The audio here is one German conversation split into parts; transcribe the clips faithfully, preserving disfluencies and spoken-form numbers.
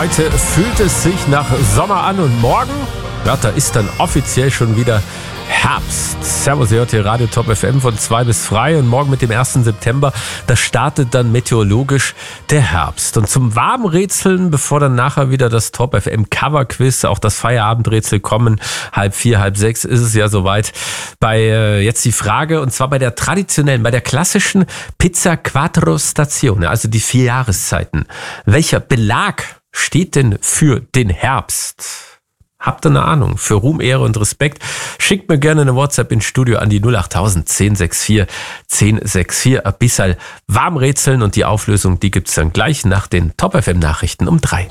Heute fühlt es sich nach Sommer an und morgen, ja, da ist dann offiziell schon wieder Herbst. Servus, ihr hört hier Radio Top F M von zwei bis frei und morgen mit dem ersten September, da startet dann meteorologisch der Herbst. Und zum Warmrätseln, bevor dann nachher wieder das Top F M Cover Quiz, auch das Feierabendrätsel kommen, halb vier, halb sechs ist es ja soweit. Bei äh, jetzt die Frage, und zwar bei der traditionellen, bei der klassischen Pizza Quattro Stazione, also die vier Jahreszeiten. Welcher Belag steht denn für den Herbst? Habt ihr eine Ahnung? Für Ruhm, Ehre und Respekt schickt mir gerne eine WhatsApp ins Studio an die null acht null null eins sechs vier eins sechs vier. Ein bisschen Warmrätseln und die Auflösung, die gibt's dann gleich nach den Top F M Nachrichten um drei.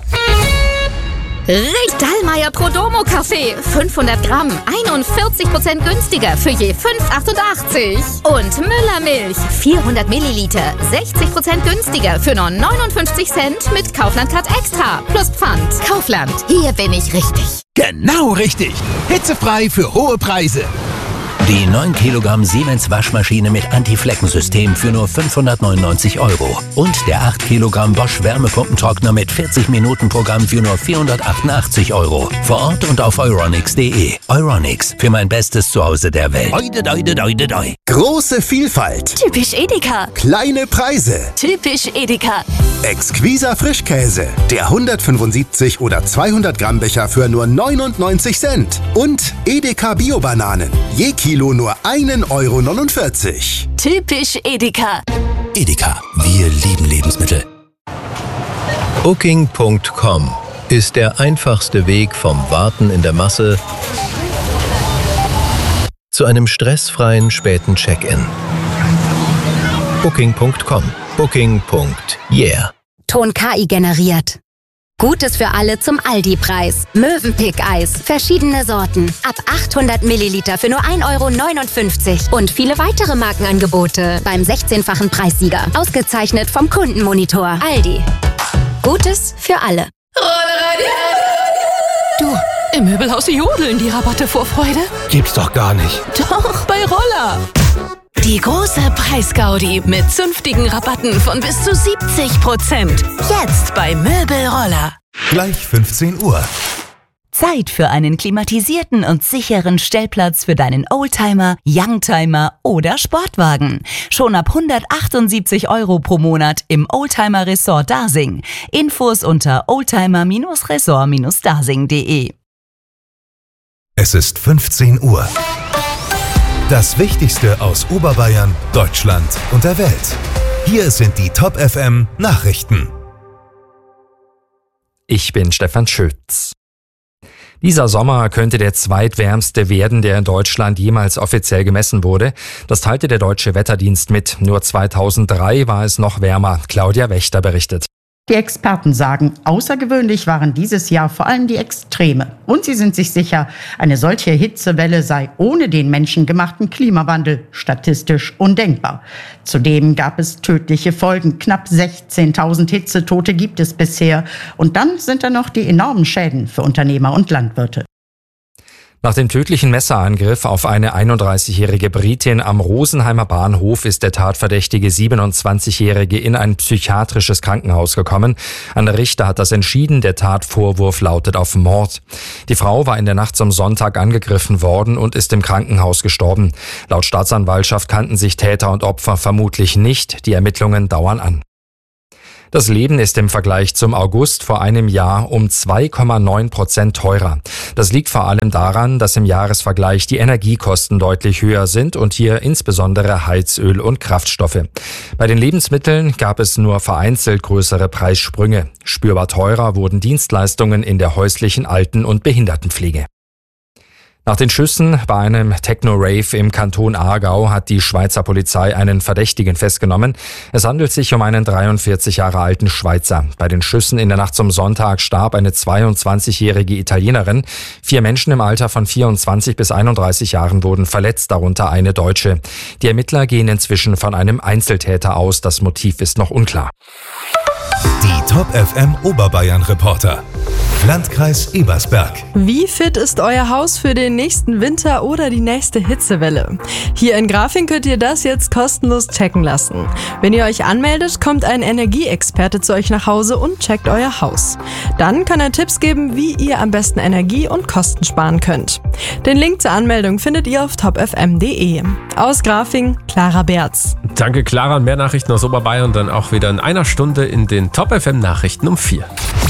Dallmayr Prodomo Kaffee, fünfhundert Gramm, einundvierzig Prozent günstiger für je fünf Euro achtundachtzig. Und Müller Milch, vierhundert Milliliter, sechzig Prozent günstiger für nur neunundfünfzig Cent mit Kaufland Card Extra plus Pfand. Kaufland, hier bin ich richtig. Genau richtig. Hitzefrei für hohe Preise. Die neun Kilogramm Siemens Waschmaschine mit Anti-Flecken-System für nur fünfhundertneunundneunzig Euro. Und der acht Kilogramm Bosch Wärmepumpentrockner mit vierzig Minuten Programm für nur vierhundertachtundachtzig Euro. Vor Ort und auf euronics punkt de. Euronics, für mein bestes Zuhause der Welt. Oide, oide, oide, oide. Große Vielfalt. Typisch Edeka. Kleine Preise. Typisch Edeka. Exquiser Frischkäse. Der hundertfünfundsiebzig oder zweihundert Gramm Becher für nur neunundneunzig Cent. Und Edeka Bio-Bananen. Je Kilo nur ein Euro neunundvierzig. Typisch Edeka. Edeka, wir lieben Lebensmittel. Booking Punkt com ist der einfachste Weg vom Warten in der Masse zu einem stressfreien späten Check-in. Booking Punkt com. Booking. Yeah. Ton K I generiert. Gutes für alle zum Aldi-Preis. Mövenpick-Eis, verschiedene Sorten. Ab achthundert Milliliter für nur ein Euro neunundfünfzig. Und viele weitere Markenangebote beim sechzehnfachen Preissieger. Ausgezeichnet vom Kundenmonitor. Aldi. Gutes für alle. Du, im Möbelhaus jodeln die Rabatte vor Freude. Gibt's doch gar nicht. Doch, bei Roller. Die große Preisgaudi mit zünftigen Rabatten von bis zu siebzig Prozent. Jetzt bei Möbelroller. Gleich fünfzehn Uhr. Zeit für einen klimatisierten und sicheren Stellplatz für deinen Oldtimer, Youngtimer oder Sportwagen. Schon ab hundertachtundsiebzig Euro pro Monat im Oldtimer Resort Dasing. Infos unter oldtimer Resort dasing punkt de. Es ist fünfzehn Uhr. Das Wichtigste aus Oberbayern, Deutschland und der Welt. Hier sind die Top F M Nachrichten. Ich bin Stefan Schütz. Dieser Sommer könnte der zweitwärmste werden, der in Deutschland jemals offiziell gemessen wurde. Das teilte der Deutsche Wetterdienst mit. Nur zweitausenddrei war es noch wärmer. Claudia Wächter berichtet. Die Experten sagen, außergewöhnlich waren dieses Jahr vor allem die Extreme. Und sie sind sich sicher, eine solche Hitzewelle sei ohne den menschengemachten Klimawandel statistisch undenkbar. Zudem gab es tödliche Folgen. Knapp sechzehntausend Hitzetote gibt es bisher. Und dann sind da noch die enormen Schäden für Unternehmer und Landwirte. Nach dem tödlichen Messerangriff auf eine einunddreißigjährige Britin am Rosenheimer Bahnhof ist der tatverdächtige siebenundzwanzigjährige in ein psychiatrisches Krankenhaus gekommen. Ein Richter hat das entschieden, der Tatvorwurf lautet auf Mord. Die Frau war in der Nacht zum Sonntag angegriffen worden und ist im Krankenhaus gestorben. Laut Staatsanwaltschaft kannten sich Täter und Opfer vermutlich nicht. Die Ermittlungen dauern an. Das Leben ist im Vergleich zum August vor einem Jahr um zwei Komma neun Prozent teurer. Das liegt vor allem daran, dass im Jahresvergleich die Energiekosten deutlich höher sind und hier insbesondere Heizöl und Kraftstoffe. Bei den Lebensmitteln gab es nur vereinzelt größere Preissprünge. Spürbar teurer wurden Dienstleistungen in der häuslichen Alten- und Behindertenpflege. Nach den Schüssen bei einem Techno-Rave im Kanton Aargau hat die Schweizer Polizei einen Verdächtigen festgenommen. Es handelt sich um einen dreiundvierzig Jahre alten Schweizer. Bei den Schüssen in der Nacht zum Sonntag starb eine zweiundzwanzigjährige Italienerin. Vier Menschen im Alter von vierundzwanzig bis einunddreißig Jahren wurden verletzt, darunter eine Deutsche. Die Ermittler gehen inzwischen von einem Einzeltäter aus. Das Motiv ist noch unklar. Die Top F M Oberbayern Reporter. Landkreis Ebersberg. Wie fit ist euer Haus für den nächsten Winter oder die nächste Hitzewelle? Hier in Grafing könnt ihr das jetzt kostenlos checken lassen. Wenn ihr euch anmeldet, kommt ein Energieexperte zu euch nach Hause und checkt euer Haus. Dann kann er Tipps geben, wie ihr am besten Energie und Kosten sparen könnt. Den Link zur Anmeldung findet ihr auf top f m punkt d e. Aus Grafing, Clara Berz. Danke Clara, mehr Nachrichten aus Oberbayern dann auch wieder in einer Stunde in den Top F M Nachrichten um vier.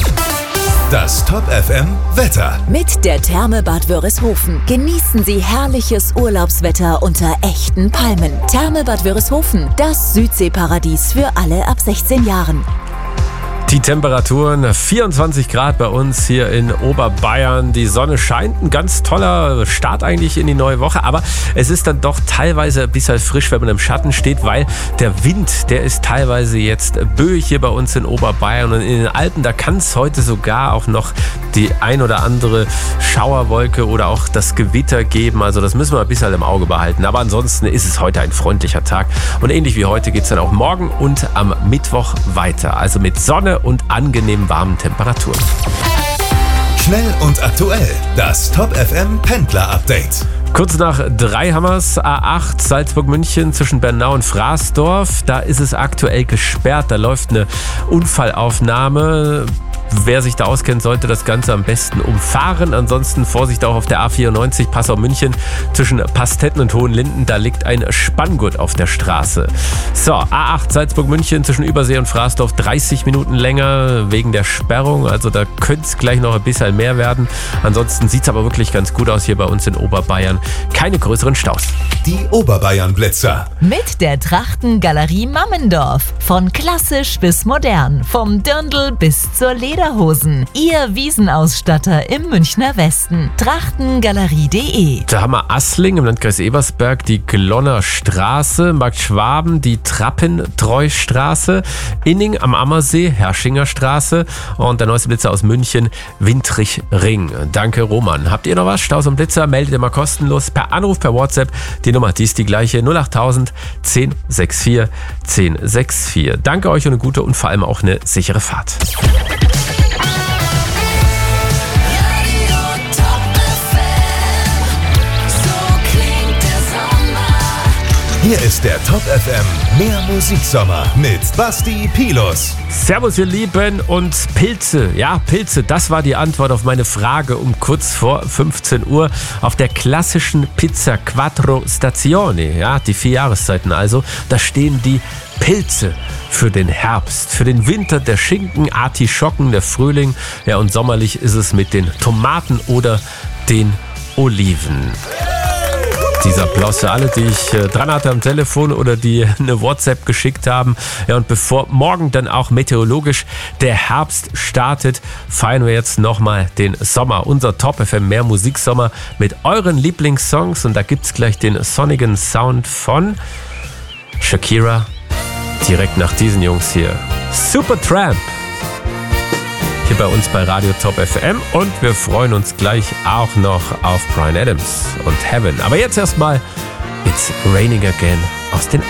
Das Top F M Wetter. Mit der Therme Bad Wörishofen genießen Sie herrliches Urlaubswetter unter echten Palmen. Therme Bad Wörishofen, das Südseeparadies für alle ab sechzehn Jahren. Die Temperaturen vierundzwanzig Grad bei uns hier in Oberbayern. Die Sonne scheint, ein ganz toller Start eigentlich in die neue Woche. Aber es ist dann doch teilweise ein bisschen frisch, wenn man im Schatten steht, weil der Wind, der ist teilweise jetzt böig hier bei uns in Oberbayern. Und in den Alpen, da kann es heute sogar auch noch die ein oder andere Schauerwolke oder auch das Gewitter geben. Also das müssen wir ein bisschen im Auge behalten. Aber ansonsten ist es heute ein freundlicher Tag. Und ähnlich wie heute geht es dann auch morgen und am Mittwoch weiter. Also mit Sonne und angenehm warmen Temperaturen. Schnell und aktuell, das Top F M Pendler Update. Kurz nach drei haben wir's, A acht Salzburg-München zwischen Bernau und Fraßdorf. Da ist es aktuell gesperrt, da läuft eine Unfallaufnahme. Wer sich da auskennt, sollte das Ganze am besten umfahren. Ansonsten Vorsicht auch auf der A vierundneunzig Passau-München zwischen Pastetten und Hohenlinden. Da liegt ein Spanngurt auf der Straße. So, A acht Salzburg-München zwischen Übersee und Fraßdorf dreißig Minuten länger wegen der Sperrung. Also da könnte es gleich noch ein bisschen mehr werden. Ansonsten sieht es aber wirklich ganz gut aus hier bei uns in Oberbayern. Keine größeren Staus. Die Oberbayern-Blitzer. Mit der Trachtengalerie Mammendorf. Von klassisch bis modern. Vom Dirndl bis zur Lederhosen. Ihr Wiesenausstatter im Münchner Westen. Trachtengalerie punkt de. Da haben wir Assling im Landkreis Ebersberg, die Glonner Straße, Markt Schwaben, die Trappentreustraße, Inning am Ammersee, Herschinger Straße und der neueste Blitzer aus München, Windrich-Ring. Danke Roman. Habt ihr noch was? Staus und Blitzer? Meldet ihr mal kostenlos per Anruf, per WhatsApp. Die Nummer, die ist die gleiche, null achttausend zehn vierundsechzig zehn vierundsechzig. Danke euch und eine gute und vor allem auch eine sichere Fahrt. Hier ist der Top F M Mehr Musiksommer mit Basti Pilus. Servus ihr Lieben und Pilze. Ja, Pilze, das war die Antwort auf meine Frage um kurz vor fünfzehn Uhr auf der klassischen Pizza Quattro Stazioni. Ja, die vier Jahreszeiten also. Da stehen die Pilze für den Herbst, für den Winter der Schinken, Artischocken, der Frühling. Ja, und sommerlich ist es mit den Tomaten oder den Oliven. Dieser Applaus für alle, die ich äh, dran hatte am Telefon oder die eine WhatsApp geschickt haben. Ja, und bevor morgen dann auch meteorologisch der Herbst startet, feiern wir jetzt nochmal den Sommer. Unser Top F M Mehr Musiksommer mit euren Lieblingssongs. Und da gibt es gleich den sonnigen Sound von Shakira. Direkt nach diesen Jungs hier. Supertramp. Hier bei uns bei Radio Top F M und wir freuen uns gleich auch noch auf Bryan Adams und Heaven. Aber jetzt erstmal It's Raining Again aus den